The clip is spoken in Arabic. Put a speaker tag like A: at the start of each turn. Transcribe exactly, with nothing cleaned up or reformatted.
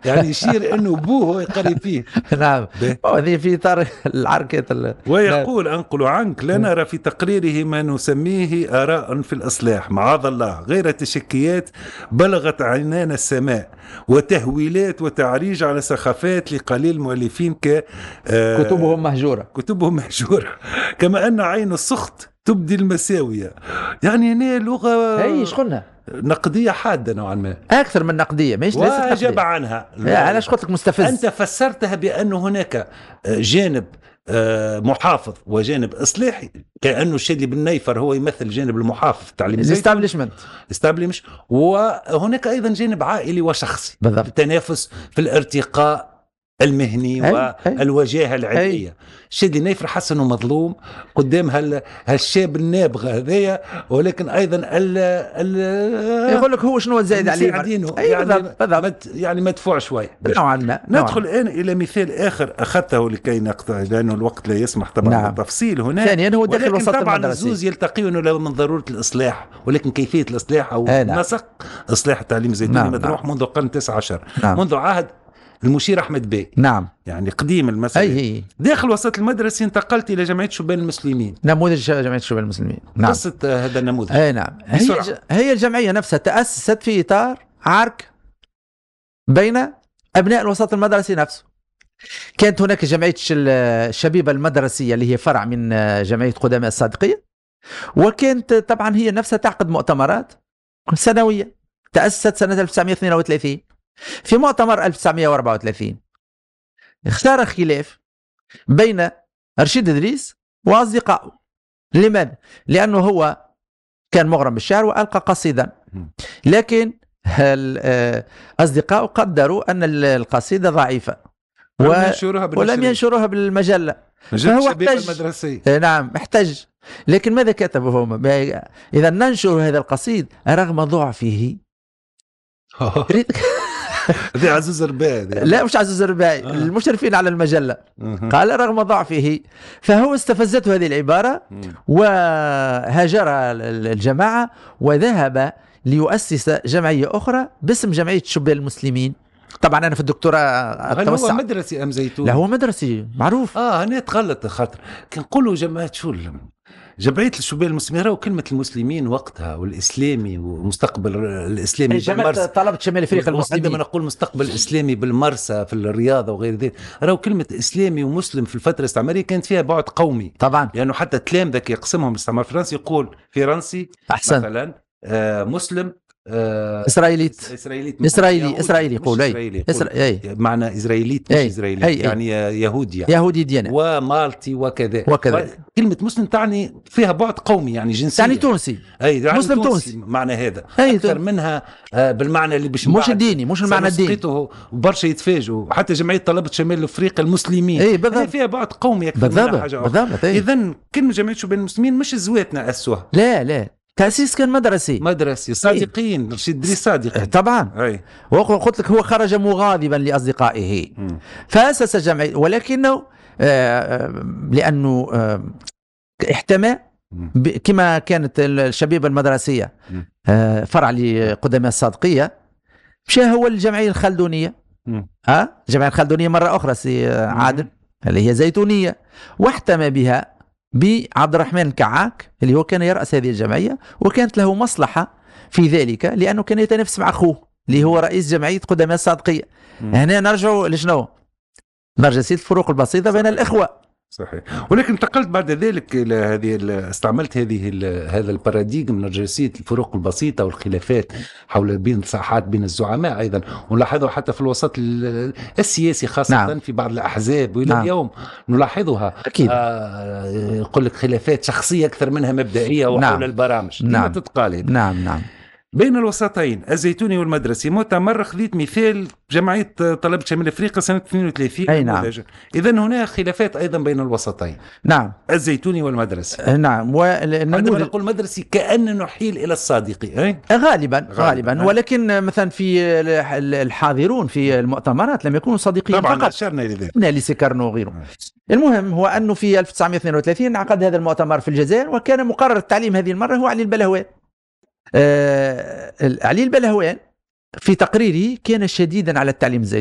A: يعني يشير انه بوه يقري فيه.
B: نعم، هذه في اطار العركه.
A: ويقول انقل عنك: لا نرى في تقريره ما نسميه آراء في الإصلاح معاذ الله غير تشكيات بلغت عنان السماء وتهويلات وتعريج على سخافات لقليل مؤلفين ك
B: آه كتبهم مهجورة
A: كتبهم مهجورة كما أن عين السخط تبدي المساوية. يعني هنا لغة
B: هي شغلنا
A: نقدية حادة نوعا ما،
B: أكثر من نقدية، مش
A: وأجاب عنها.
B: علاش قلت لك مستفز؟
A: أنت فسرتها بأن هناك جانب محافظ وجانب إصلاحي، كأنه الشادي بن نيفر هو يمثل جانب المحافظ التعليم
B: الاستابليشمنت
A: استابليش، وهناك أيضا جانب عائلي وشخصي
B: بالضبط،
A: التنافس في الارتقاء المهني أي والوجاهة العلمية. الشادي نيفر حس انه مظلوم قدام هال هالشاب النابغ هذايا، ولكن ايضا ال ال
B: يقول لك هو شنو زايد عليه
A: يعني مد يعني مدفوع شوي. ندخل الان الى مثال اخر اخذته لكي نقطع لانه الوقت لا يسمح طبعا
B: نعم.
A: بالتفصيل هنا.
B: ثانيا هو داخل وسط
A: طبعا
B: المدرسي،
A: الزوز يلتقيون له من ضروره الاصلاح، ولكن كيفيه الاصلاح او نعم. نسق اصلاح التعليم الزيتوني نعم. مدروح منذ القرن التاسع عشر نعم. منذ عهد المشير أحمد بي
B: نعم،
A: يعني قديم المسألة.
B: أي
A: داخل وسط المدرسة انتقلت إلى جمعية شبان المسلمين،
B: نموذج جمعية شبان المسلمين نعم.
A: قصة هذا النموذج
B: أي نعم. هي, هي الجمعية نفسها تأسست في إطار عرك بين أبناء الوسط المدرسي نفسه. كانت هناك جمعية الشبيبة المدرسية اللي هي فرع من جمعية قدماء الصادقية، وكانت طبعا هي نفسها تعقد مؤتمرات سنوية. تأسست سنة ألف وتسعمائة واثنين وثلاثين. في مؤتمر ألف وتسعمائة وأربعة وثلاثين اختار خلاف بين رشيد إدريس وأصدقائه. لماذا؟ لأنه هو كان مغرم بالشعر وألقى قصيدا، لكن أصدقائه قدروا أن القصيدة ضعيفة و... ولم ينشروها بالمجلة،
A: فهو احتج.
B: نعم احتج. لكن ماذا كتبوا هم؟ إذا ننشر هذا القصيد رغم ضعفه
A: دي عزوز الرباعي.
B: لا مش عزوز الرباعي، آه. المشرفين على المجلة آه. قال رغم ضعفه. فهو استفزته هذه العبارة وهاجر الجماعة وذهب ليؤسس جمعية أخرى باسم جمعية شبان المسلمين. طبعا أنا في الدكتوراه
A: هل هو مدرسي أم زيتون؟
B: لا هو مدرسي معروف.
A: آه هنا تغلط خاطر كان نقولوا جماعة شو جمعية الشبان المسلمين، راهو كلمة المسلمين وقتها والإسلامي ومستقبل الإسلامي
B: بالمرسى. طلبة شمال أفريقيا المسلمين.
A: عندما نقول مستقبل إسلامي بالمرسى في الرياضة وغير ذلك، راهو كلمة إسلامي ومسلم في الفترة الاستعمارية كانت فيها بعد قومي
B: طبعا،
A: لأنه يعني حتى تلامذة يقسمهم الاستعمار الفرنسي يقول فرنسي
B: أحسن.
A: مثلا آه مسلم آه
B: إسرائيليت
A: إسرائيليت
B: إسرائيلي إسرائيلي يقول
A: أي إسرائيلي معنى إسرائيليت مش
B: أي.
A: إسرائيلي
B: أي.
A: يعني يهودي
B: يهودي ديانة
A: ومالتي وكذا
B: وكذا.
A: كلمة مسلم تعني فيها بعد قومي يعني جنسية
B: يعني تونسي
A: أي يعني
B: مسلم تونسي, تونسي.
A: معنى هذا
B: أي
A: أكثر منها آه بالمعنى اللي بش
B: مش الديني مش المعنى الديني
A: وبرشا يتفاجئوا حتى جمعية طلبة شمال أفريقيا المسلمين
B: أي بالضبط
A: فيها بعد قومي أكثر منها حاجة
B: بالضبط.
A: إذن كلمة جمعية شبان المسلمين مش زواتنا أسوها،
B: لا لا تأسيس كان مدرسي
A: مدرسي صادقين إيه؟ رشيد إدريس صادق
B: طبعا
A: أي.
B: وقلت لك هو خرج مغاضبا لأصدقائه م. فأسس جمعية، ولكنه آه لأنه آه احتمى كما كانت الشبيبة المدرسية آه فرع لقدماء الصادقية، مشى هو الجمعية الخلدونية ها آه؟ الجمعية الخلدونية مرة أخرى سي عادل اللي هي زيتونية، واحتمى بها بعبد الرحمن الكعاك اللي هو كان يرأس هذه الجمعية، وكانت له مصلحة في ذلك لأنه كان يتنافس مع أخوه اللي هو رئيس جمعية قدماء الصادقية. هنا نرجع لشنو؟ نرجع سيد الفروق البسيطة بين الإخوة.
A: صحيح. ولكن انتقلت بعد ذلك إلى هذه استعملت هذه هذا الباراديغم من نرجسية الفروق البسيطة والخلافات حول بين الصحات بين الزعماء أيضا، ونلاحظها حتى في الوسط السياسي خاصة نعم. في بعض الأحزاب وإلى نعم. اليوم نلاحظها
B: أكيد.
A: آه يقول لك خلافات شخصية أكثر منها مبدئية وحول نعم. البرامج
B: نعم.
A: تتقال
B: نعم نعم
A: بين الوسطين الزيتوني والمدرسي. مؤتمر خذيت مثال جمعية طلبة شمال أفريقيا سنة اثنين وثلاثين.
B: أي نعم.
A: إذن هنا خلافات أيضا بين الوسطين
B: نعم
A: الزيتوني والمدرسي.
B: نعم
A: عندما نقول مدرسي كأن نحيل إلى الصادقي أي؟
B: غالبا غالبا, غالباً. ولكن مثلا في الحاضرون في المؤتمرات لم يكونوا صادقين
A: طبعا
B: فقط،
A: أشرنا إلى ذلك
B: نالي كارنو وغيره. المهم هو أنه في ألف وتسعمائة واثنين وثلاثين عقد هذا المؤتمر في الجزائر، وكان مقرر التعليم هذه المرة هو علي البلهوان. آه علي البلهوان في تقريره كان شديدا على التعليم الزيتوني.